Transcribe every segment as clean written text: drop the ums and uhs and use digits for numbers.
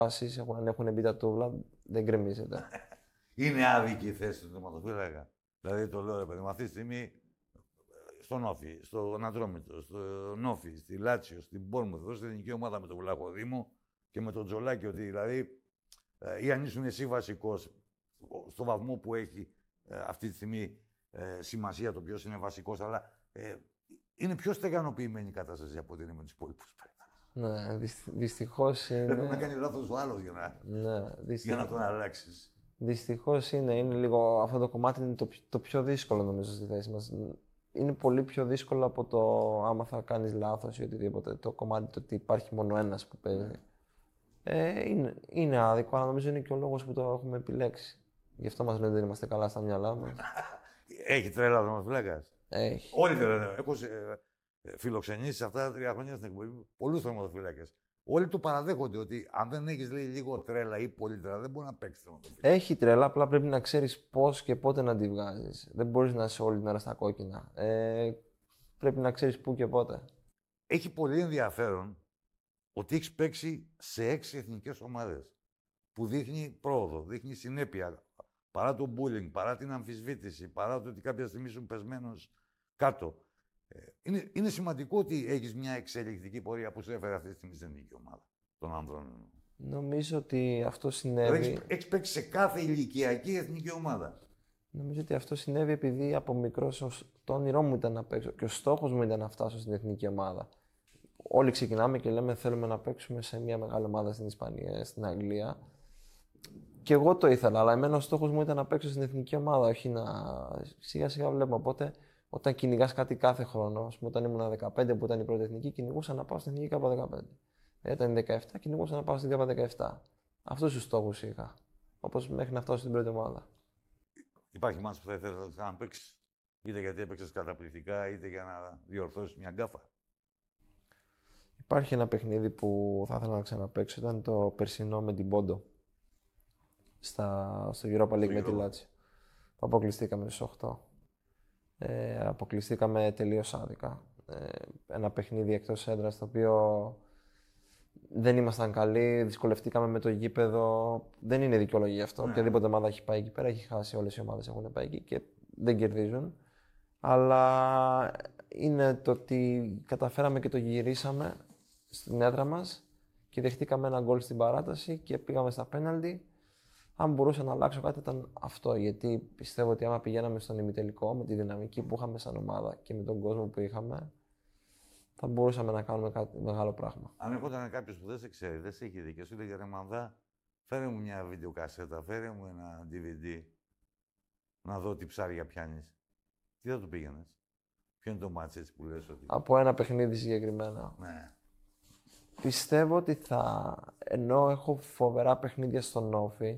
φάσεις, αν έχουν μπει τα τούβλα, δεν γκρεμίζεται. Είναι άδικη η θέση του τερματοφύλακα. Δηλαδή το λέω ρε παιδί μου, αυτή τη στιγμή στον Όφη, στον Ατρόμητο, στον Όφη, στη Λάτσιο, στην Μπόρμουθ, εδώ στην εθνική ομάδα με τον Βλαχοδήμο και με τον Τζολάκη, ότι δηλαδή ή αν ήσουν εσύ βασικός, στο βαθμό που έχει αυτή τη στιγμή σημασία το ποιος είναι βασικός, αλλά είναι πιο στεγανοποιημένη η κατάσταση από ότι είναι με τους υπόλοιπους παίκτες. Ναι, δυστυχώς είναι. Πρέπει να κάνει λάθος ο άλλος για να τον αλλάξεις. Δυστυχώς είναι. Είναι λίγο, αυτό το κομμάτι είναι το πιο δύσκολο νομίζω στη θέση μας. Είναι πολύ πιο δύσκολο από το άμα θα κάνεις λάθος ή οτιδήποτε. Το κομμάτι το ότι υπάρχει μόνο ένας που παίζει. Είναι άδικο, αλλά νομίζω είναι και ο λόγος που το έχουμε επιλέξει. Γι' αυτό μας λένε ότι δεν είμαστε καλά στα μυαλά μας. Έχει τρέλα ο τερματοφύλακας. Έχει. Όλοι τρέλα. Έχω φιλοξενήσει αυτά τα 3 χρόνια στην εκπομπή πολλούς τερματοφύλακες. Όλοι το παραδέχονται ότι αν δεν έχεις λίγο τρέλα ή πολύ τρέλα, δεν μπορεί να παίξει τερματοφύλακα. Έχει τρέλα, απλά πρέπει να ξέρεις πώς και πότε να τη βγάζεις. Δεν μπορείς να είσαι όλη την ώρα στα κόκκινα. Πρέπει να ξέρεις πού και πότε. Έχει πολύ ενδιαφέρον ότι έχεις παίξει σε 6 εθνικές ομάδες. Που δείχνει πρόοδο, δείχνει συνέπεια. Παρά το bullying, παρά την αμφισβήτηση, παρά το ότι κάποια στιγμή ήσουν πεσμένος κάτω. Είναι σημαντικό ότι έχεις μια εξελικτική πορεία που σε έφερε αυτή τη στιγμή στην εθνική ομάδα των ανδρών. Νομίζω ότι αυτό συνέβη. Έχεις παίξει σε κάθε ηλικιακή εθνική ομάδα. Νομίζω ότι αυτό συνέβη επειδή από μικρός το όνειρό μου ήταν να παίξω και ο στόχος μου ήταν να φτάσω στην εθνική ομάδα. Όλοι ξεκινάμε και λέμε θέλουμε να παίξουμε σε μια μεγάλη ομάδα στην Ισπανία, στην Αγγλία. Και εγώ το ήθελα, αλλά εμένα ο στόχος μου ήταν να παίξω στην εθνική ομάδα, όχι να. Σιγά σιγά βλέπουμε. Οπότε, όταν κυνηγάς κάτι κάθε χρόνο, ας πούμε, όταν ήμουν 15 που ήταν η πρώτη εθνική, κυνηγούσα να πάω στην εθνική K15. Όταν 17, κυνηγούσα να πάω στην K17. Αυτούς τους στόχους είχα. Όπως μέχρι να φτάσω στην πρώτη ομάδα. Υπάρχει μάτς που θα ήθελες να παίξεις, είτε γιατί έπαιξες καταπληκτικά, είτε για να διορθώσεις μια γκάφα. Υπάρχει ένα παιχνίδι που θα ήθελα να ξαναπαίξω, ήταν το περσινό με την Πόντο. Στο Europa League με τη Λάτσιο. Αποκλειστήκαμε στους 8. Αποκλειστήκαμε τελείως άδικα. Ένα παιχνίδι εκτός έδρας, το οποίο δεν ήμασταν καλοί, δυσκολευτήκαμε με το γήπεδο. Δεν είναι δικαιολογία αυτό. Οποιαδήποτε ομάδα έχει πάει εκεί πέρα, έχει χάσει. Όλες οι ομάδες έχουν πάει εκεί και δεν κερδίζουν. Αλλά είναι το ότι καταφέραμε και το γυρίσαμε στην έδρα μας και δεχτήκαμε ένα γκολ στην παράταση και πήγαμε στα πέναλτι. Αν μπορούσα να αλλάξω κάτι ήταν αυτό, γιατί πιστεύω ότι άμα πηγαίναμε στον ημιτελικό με τη δυναμική που είχαμε σαν ομάδα και με τον κόσμο που είχαμε, θα μπορούσαμε να κάνουμε κάτι μεγάλο πράγμα. Αν έρχονταν κάποιος που δεν σε ξέρει, δεν σε έχει δει και σου έλεγε ρε Μανδά, φέρε μου μια βιντεοκασέτα, φέρε μου ένα DVD, να δω τι ψάρια πιάνεις. Τι θα του πήγαινες? Ποιο είναι το μάτς έτσι που λες ότι... Από ένα παιχνίδι συγκεκριμένα. Ναι. Πιστεύω ότι ενώ έχω φοβερά παιχνίδια στον Όφη,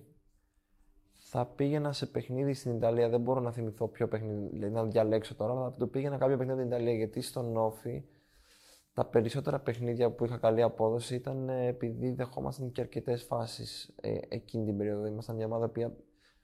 θα πήγαινα σε παιχνίδι στην Ιταλία. Δεν μπορώ να θυμηθώ ποιο παιχνίδι, δηλαδή να διαλέξω τώρα, αλλά θα το πήγαινα κάποιο παιχνίδι στην Ιταλία. Γιατί στον Όφη τα περισσότερα παιχνίδια που είχα καλή απόδοση ήταν επειδή δεχόμασταν και αρκετές φάσεις εκείνη την περίοδο. Ήμασταν μια ομάδα που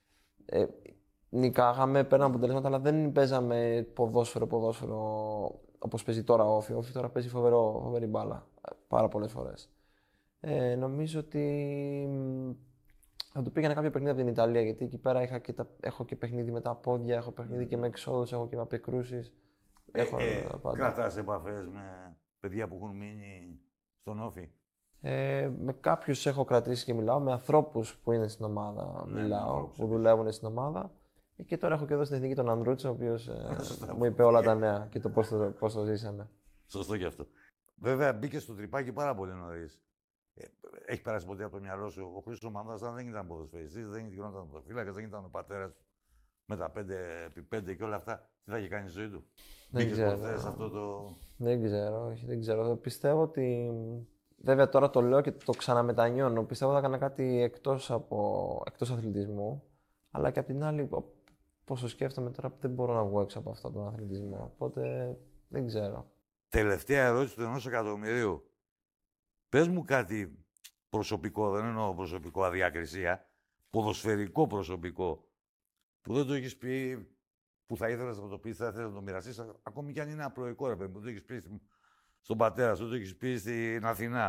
νικάγαμε, παίρναμε αποτελέσματα, αλλά δεν παίζαμε ποδόσφαιρο όπως παίζει τώρα ο Όφη. Ο Όφη τώρα παίζει φοβερή μπάλα πάρα πολλές φορές. Νομίζω ότι θα του πήγαινα κάποιο παιχνίδι από την Ιταλία, γιατί εκεί πέρα έχω και παιχνίδι με τα πόδια, έχω παιχνίδι και με εξόδους, έχω και με απεκρούσεις. Κρατάς επαφές με παιδιά που έχουν μείνει στον Όφη? Με κάποιους έχω κρατήσει και μιλάω, με ανθρώπους που είναι στην ομάδα μιλάω, που δουλεύουν στην ομάδα. Και τώρα έχω και εδώ στην Εθνική τον Ανδρούτσο, ο οποίος μου είπε όλα τα νέα και το πώς το ζήσαμε. Σωστό και αυτό. Βέβαια μπήκε στο τρυπάκι πάρα πολύ νωρίς. Έχει περάσει ποτέ από το μυαλό σου ο Χρήστος Μανδάς δεν ήταν ποδοσφαιριστής, δεν γινόταν ποδοφύλακας, δεν ήταν ο πατέρας με τα 5x5 και όλα αυτά. Τι θα είχε κάνει στη ζωή του? Δεν ξέρω. Ποτέ σε αυτό το... Δεν ξέρω, όχι, δεν ξέρω. Πιστεύω ότι. Βέβαια τώρα το λέω και το ξαναμετανιώνω. Πιστεύω ότι θα έκανα κάτι εκτός αθλητισμού. Αλλά και απ' την άλλη, πόσο σκέφτομαι τώρα, δεν μπορώ να βγω έξω από αυτόν τον αθλητισμό. Οπότε δεν ξέρω. Τελευταία ερώτηση του 1 εκατομμυρίου. Πες μου κάτι προσωπικό, δεν εννοώ προσωπικό αδιάκρισία, ποδοσφαιρικό προσωπικό, που δεν το έχεις πει, που θα ήθελες να το πεις, θα ήθελες να το μοιραστείς, ακόμη κι αν είναι απλοϊκό, ρε παιδί, που το έχεις πει στον πατέρα σου, το έχεις πει στην Αθηνά.